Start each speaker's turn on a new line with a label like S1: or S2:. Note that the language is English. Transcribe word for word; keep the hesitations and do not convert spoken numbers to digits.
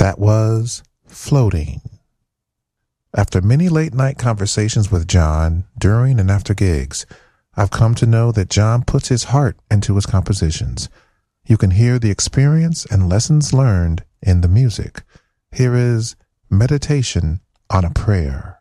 S1: That was Floating. After many late night conversations with John during and after gigs, I've come to know that John puts his heart into his compositions. You can hear the experience and lessons learned in the music. Here is Meditation on a Prayer.